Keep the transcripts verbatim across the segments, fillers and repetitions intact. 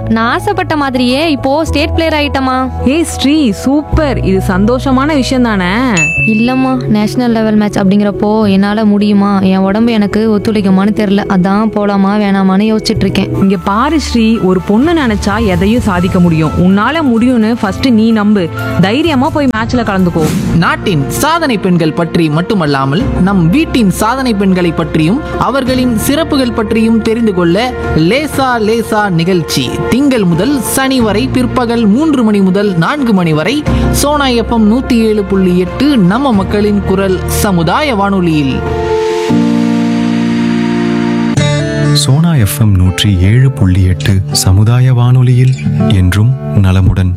நான் ஆசைப்பட்ட மாதிரியே இப்போ ஸ்டேட் பிளேயர் ஆயிட்டமா. ஏய் ஸ்ரீ, சூப்பர். இது சந்தோஷமான விஷயம் தானே? இல்லம்மா, நேஷனல் லெவல் மேட்ச் அப்படிங்கிறப்போ என்னால முடியுமா, என் உடம்பு எனக்கு ஒத்துழைக்குமான்னு தெரியல. அதான் போலாமா வேணாமான்னு யோசிச்சுட்டு இருக்கேன். இங்க பாரு ஸ்ரீ, ஒரு பொண்ணு நினைச்சா எதையும் சாதிக்க முடியும். உன்னால முடியும்னு ஃபர்ஸ்ட் நீ நம்பு. தைரியமா போய் மேட்ச்ல கலந்துக்கோ. நாட்டின் சாதனை பெண்கள் பற்றி மட்டுமல்லாமல் நம் வீட்டின் சாதனை பெண்களை பற்றியும் அவர்களின் சிறப்புகள் பற்றியும் தெரிந்து கொள்ள லேசா லேசா நிகழ்ச்சி திங்கள் முதல் சனி வரை பிற்பகல் மூன்று மணி முதல் நான்கு மணி வரை சோனா எஃப்எம் நூத்தி ஏழு புள்ளி எட்டு நம்ம மக்களின் குரல் சமுதாய வானொலியில். சோனா எஃப்எம் நூற்றி ஏழு புள்ளி எட்டு சமுதாய வானொலியில் என்றும் நலமுடன்.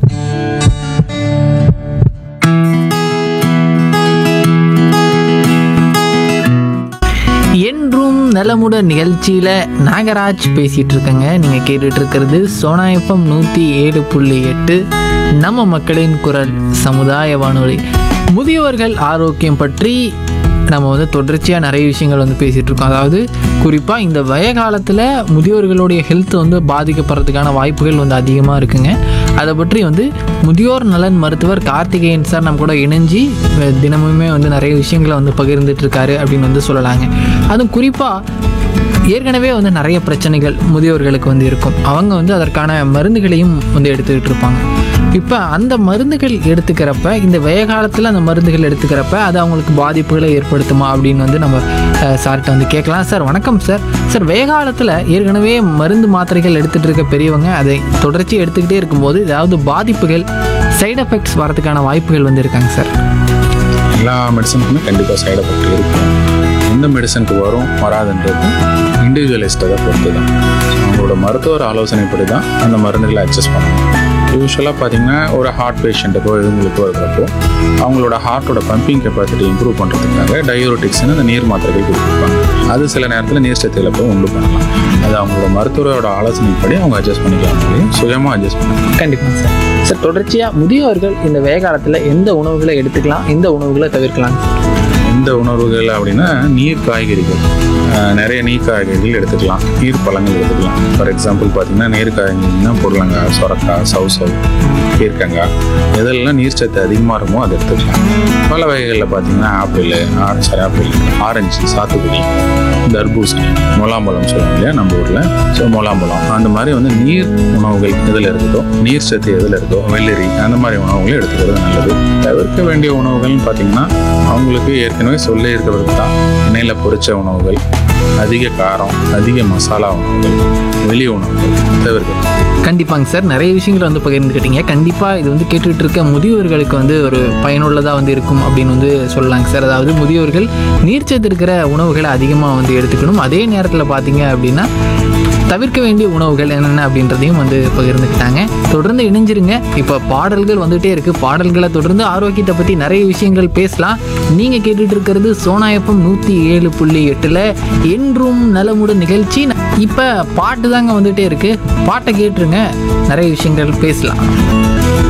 என்றும் நலமுடன் நிகழ்ச்சியில நாகராஜ் பேசிட்டு இருக்கங்க. நீங்க கேட்டுட்டு இருக்கிறது சோனா எஃப்எம் நூத்தி ஏழு புள்ளி எட்டு நம்ம மக்களின் குரல் சமுதாய வானொலி. முதியோர்கள் ஆரோக்கியம் பற்றி நம்ம வந்து தொடர்ச்சியாக நிறைய விஷயங்கள் வந்து பேசிகிட்டு இருக்கோம். அதாவது குறிப்பாக இந்த வய காலத்தில் முதியோர்களுடைய ஹெல்த் வந்து பாதிக்கப்படுறதுக்கான வாய்ப்புகள் வந்து அதிகமாக இருக்குங்க. அதை பற்றி வந்து முதியோர் நலன் மருத்துவர் கார்த்திகேயன் சார் நம்ம கூட இணைஞ்சி தினமுமே வந்து நிறைய விஷயங்களை வந்து பகிர்ந்துட்டு இருக்காரு அப்படின்னு வந்து சொல்லலாங்க. அதுவும் குறிப்பாக ஏற்கனவே வந்து நிறைய பிரச்சனைகள் முதியோர்களுக்கு வந்து இருக்கும். அவங்க வந்து அதற்கான மருந்துகளையும் வந்து எடுத்துக்கிட்டு இருப்பாங்க. இப்போ அந்த மருந்துகள் எடுத்துக்கிறப்ப இந்த வெய காலத்தில் அந்த மருந்துகள் எடுத்துக்கிறப்ப அது அவங்களுக்கு பாதிப்புகளை ஏற்படுத்துமா அப்படின்னு வந்து நம்ம சார்கிட்ட வந்து கேட்கலாம். சார் வணக்கம் சார். சார் வெய காலத்தில் ஏற்கனவே மருந்து மாத்திரைகள் எடுத்துகிட்டு இருக்க பெரியவங்க அதை தொடர்ச்சி எடுத்துக்கிட்டே இருக்கும்போது ஏதாவது பாதிப்புகள் சைடு எஃபெக்ட்ஸ் வரதுக்கான வாய்ப்புகள் வந்து இருக்காங்க சார்? எல்லா மெடிசனுக்குமே கண்டிப்பாக சைடு எஃபெக்ட் இருக்கும். எந்த மெடிசனுக்கு வரும் வராதுன்றது இண்டிவிஜுவலிஸ்ட்டை தான் பொறுத்து தான். அவங்களோட மருத்துவர் ஆலோசனைப்படி தான் அந்த மருந்துகளை அட்ஜஸ்ட் பண்ணணும். யூஸ்வலாக பார்த்தீங்கன்னா ஒரு ஹார்ட் பேஷண்ட்டுக்கோ இவங்களுக்கோ இருக்கிறப்போ அவங்களோட ஹார்ட்டோட பம்பிங் கெப்பாசிட்டி இம்ப்ரூவ் பண்ணுறதுக்காக டயோட்டிக்ஸ்னு அந்த நீர் மாத்திரைகள் கொடுத்துருப்பாங்க. அது சில நேரத்தில் நீர் சத்து இழப்பை உண்டு பண்ணலாம். அது அவங்களோட மருத்துவரோட ஆலோசனைப்படி அவங்க அட்ஜஸ்ட் பண்ணிக்கலாம், முடியும் சுயமாக அட்ஜஸ்ட் பண்ணலாம். கண்டிப்பாக சார். சார் தொடர்ச்சியாக முதியோர்கள் இந்த வெய காலத்தில் எந்த உணவுகளை எடுத்துக்கலாம், எந்த உணவுகளை தவிர்க்கலாம்? எந்த உணவுகள் அப்படின்னா நீர் காய்கறிகள், நிறைய நீர் காய்கறிகள் எடுத்துக்கலாம், நீர் பழங்கள் எடுத்துக்கலாம். ஃபார் எக்ஸாம்பிள் பார்த்தீங்கன்னா நீர் காய்கறினா பொருளங்காய், சொரக்காய், சவுசவ், பீர்க்கங்காய், எதெல்லாம் நீர் சத்து அதிகமாக இருக்குமோ அதை எடுத்துக்கலாம். பல வகைகளில் பார்த்தீங்கன்னா ஆப்பிள், சாரி ஆப்பிள் ஆரஞ்சு, சாத்துக்குடி, தர்பூசணி, மொலாம்பழம் சொல்லுவாங்க இல்லையா நம்ம ஊரில். ஸோ மொலாம்பழம் அந்த மாதிரி வந்து நீர் உணவுகள் எதில் இருக்குதோ, நீர் சத்து எதில் இருக்கோ, வெள்ளரி அந்த மாதிரி உணவுகளை எடுத்துக்கிறது நல்லது. தவிர்க்க வேண்டிய உணவுகள்னு பார்த்தீங்கன்னா அவங்களுக்கு ஏற்கனவே சொல்லி இருக்கிறது தான் எண்ணெயில் பொரிச்ச உணவுகள், அதிக காரம், அதிக மசாலா உணவுகள், வெளி உணவுகள் தவிர்க்க. கண்டிப்பாங்க சார். நிறைய விஷயங்களை வந்து பகிர்ந்துக்கிட்டீங்க. கண்டிப்பாக இது வந்து கேட்டுக்கிட்டு இருக்க முதியோர்களுக்கு வந்து ஒரு பயனுள்ளதாக வந்து இருக்கும் அப்படின்னு வந்து சொல்லலாங்க சார். அதாவது முதியோர்கள் நீர்ச்சத்து இருக்கிற உணவுகளை அதிகமாக வந்து எடுத்துக்கணும். அதே நேரத்தில் பார்த்தீங்க அப்படின்னா தவிர்க்க வேண்டிய உணவுகள் என்னென்ன அப்படின்றதையும் வந்து பகிர்ந்துக்கிட்டாங்க. தொடர்ந்து இணைஞ்சிருங்க. இப்போ பாடல்கள் வந்துகிட்டே இருக்குது. பாடல்களை தொடர்ந்து ஆரோக்கியத்தை பற்றி நிறைய விஷயங்கள் பேசலாம். நீங்கள் கேட்டுட்டு இருக்கிறது சோனா எஃப்எம் நூற்றி ஏழு புள்ளி எட்டில் என்றும் நலமுடன் நிகழ்ச்சி. இப்போ பாட்டு தாங்க வந்துகிட்டே இருக்குது. பாட்டை கேட்டுருங்க, நிறைய விஷயங்கள் பேசலாம்.